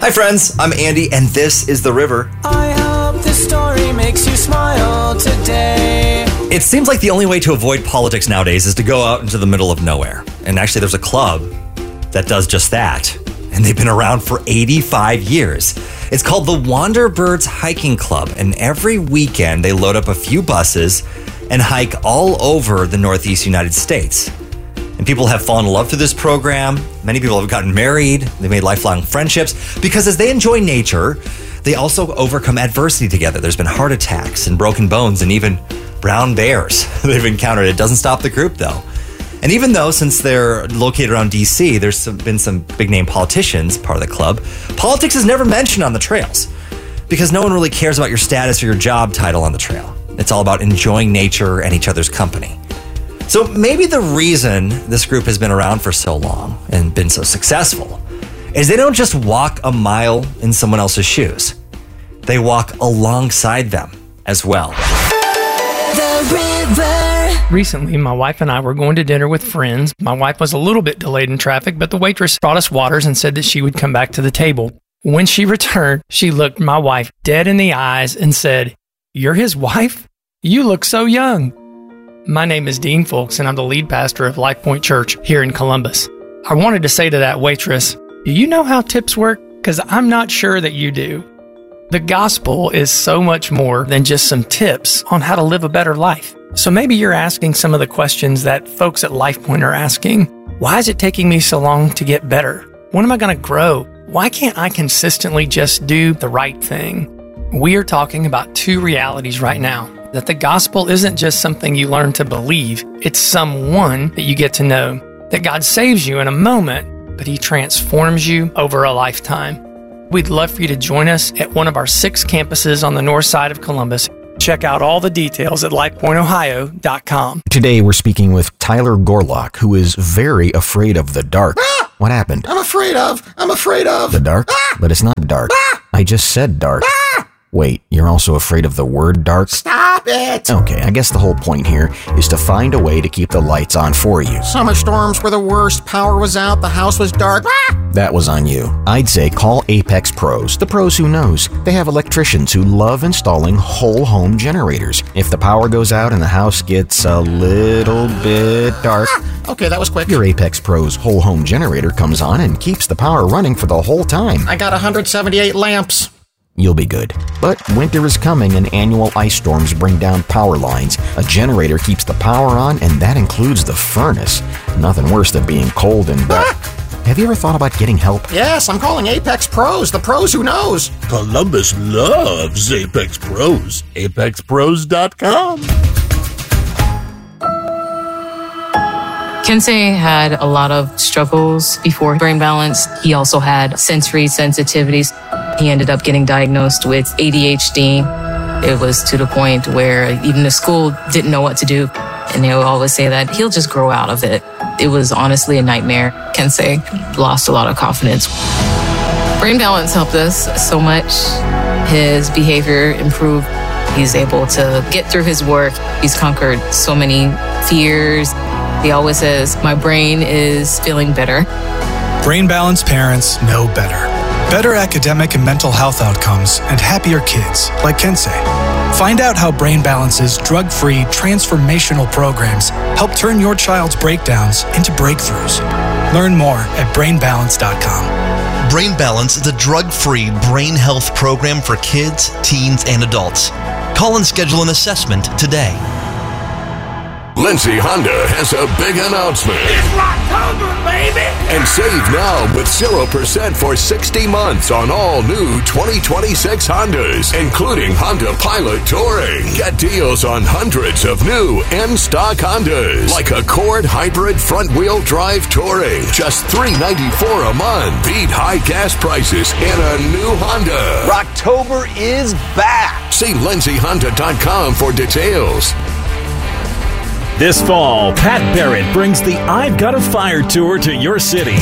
Hi friends, I'm Andy and this is The River. I hope this story makes you smile today. It seems like the only way to avoid politics nowadays is to go out into the middle of nowhere. And actually there's a club that does just that. And they've been around for 85 years. It's called the Wanderbirds Hiking Club. And every weekend they load up a few buses and hike all over the Northeast United States. And people have fallen in love through this program. Many people have gotten married. They made lifelong friendships because as they enjoy nature, they also overcome adversity together. There's been heart attacks and broken bones and even brown bears they've encountered. It doesn't stop the group though. And even though since they're located around DC, there's been some big name politicians part of the club, politics is never mentioned on the trails because no one really cares about your status or your job title on the trail. It's all about enjoying nature and each other's company. So maybe the reason this group has been around for so long and been so successful is they don't just walk a mile in someone else's shoes. They walk alongside them as well. The River. Recently, my wife and I were going to dinner with friends. My wife was a little bit delayed in traffic, but the waitress brought us waters and said that she would come back to the table. When she returned, she looked my wife dead in the eyes and said, "You're his wife? You look so young." My name is Dean Folks, and I'm the lead pastor of Life Point Church here in Columbus. I wanted to say to that waitress, do you know how tips work? Because I'm not sure that you do. The gospel is so much more than just some tips on how to live a better life. So maybe you're asking some of the questions that folks at Life Point are asking. Why is it taking me so long to get better? When am I going to grow? Why can't I consistently just do the right thing? We are talking about two realities right now. That the gospel isn't just something you learn to believe, it's someone that you get to know. That God saves you in a moment, but He transforms you over a lifetime. We'd love for you to join us at one of our 6 campuses on the north side of Columbus. Check out all the details at lifepointohio.com. Today we're speaking with Tyler Gorlock, who is very afraid of the dark. What happened? I'm afraid of The dark? But it's not dark. I just said dark. Wait, you're also afraid of the word dark? Stop it! Okay, I guess the whole point here is to find a way to keep the lights on for you. Summer storms were the worst. Power was out. The house was dark. That was on you. I'd say call Apex Pros, the pros who knows. They have electricians who love installing whole home generators. If the power goes out and the house gets a little bit dark, Okay, that was quick. your Apex Pros whole home generator comes on and keeps the power running for the whole time. I got 178 lamps. You'll be good. But winter is coming and annual ice storms bring down power lines. A generator keeps the power on, and that includes the furnace. Nothing worse than being cold and dark. Have you ever thought about getting help? Yes, I'm calling Apex Pros, the pros who knows. Columbus loves Apex Pros. ApexPros.com. Kensei had a lot of struggles before Brain Balance. He also had sensory sensitivities. He ended up getting diagnosed with ADHD. It was to the point where even the school didn't know what to do. And they would always say that he'll just grow out of it. It was honestly a nightmare. Kensei lost a lot of confidence. Brain Balance helped us so much. His behavior improved. He's able to get through his work. He's conquered so many fears. He always says, my brain is feeling better. Brain Balance parents know better. Better academic and mental health outcomes and happier kids, like Kensei. Find out how Brain Balance's drug-free transformational programs help turn your child's breakdowns into breakthroughs. Learn more at brainbalance.com. Brain Balance is a drug-free brain health program for kids, teens, and adults. Call and schedule an assessment today. Lindsay Honda has a big announcement. It's Rocktober, baby! And save now with 0% for 60 months on all new 2026 Hondas, including Honda Pilot Touring. Get deals on hundreds of new in-stock Hondas, like Accord Hybrid Front-Wheel Drive Touring. Just $394 a month. Beat high gas prices in a new Honda. Rocktober is back. See lindsayhonda.com for details. This fall, Pat Barrett brings the I've Got a Fire tour to your city.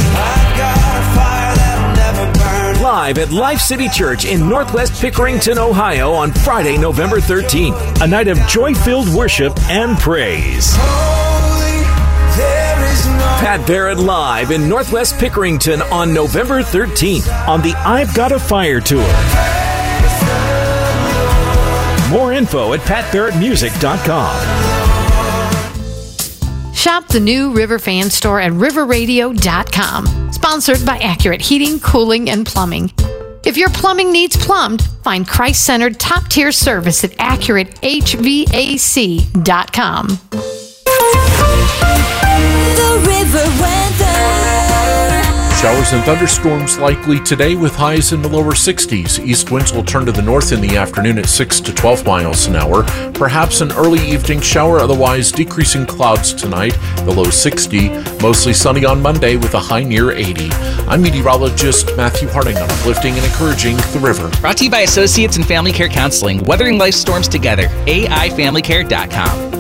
Live at Life City Church in Northwest Pickerington, Ohio on Friday, November 13th. A night of joy-filled worship and praise. Holy, there always know. Pat Barrett live in Northwest Pickerington on November 13th on the I've Got a Fire Tour. More info at patbarrettmusic.com. Shop the new River Fan Store at riverradio.com. Sponsored by Accurate Heating, Cooling, and Plumbing. If your plumbing needs plumbed, find Christ-centered top-tier service at AccurateHVAC.com. The River Weather. Showers and thunderstorms likely today with highs in the lower 60s. East winds will turn to the north in the afternoon at 6 to 12 miles an hour. Perhaps an early evening shower, otherwise decreasing clouds tonight, the low 60. Mostly sunny on Monday with a high near 80. I'm meteorologist Matthew Harding on Uplifting and Encouraging the River. Brought to you by Associates in Family Care Counseling, weathering life storms together. AIFamilyCare.com.